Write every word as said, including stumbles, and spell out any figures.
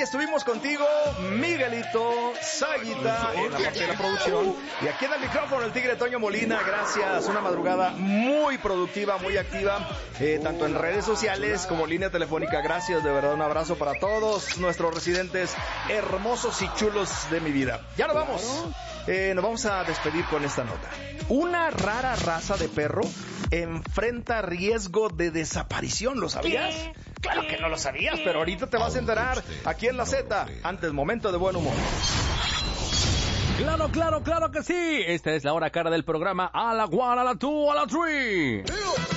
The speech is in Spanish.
estuvimos contigo, Miguelito, Saguita, en la parte de la producción. Y aquí en el micrófono, el Tigre Toño Molina. Gracias, una madrugada muy productiva, muy activa, eh, tanto en redes sociales como línea telefónica. Gracias, de verdad, un abrazo para todos nuestros residentes hermosos y chulos de mi vida. Ya nos vamos. Eh, nos vamos a despedir con esta nota. Una rara raza de perro enfrenta riesgo de desaparición. ¿Lo sabías? ¿Qué? Claro que no lo sabías, pero ahorita te vas a enterar aquí en La Z. Antes, momento de buen humor. Claro, claro, claro que sí. Esta es la hora cara del programa. A la one, a la two, a la three.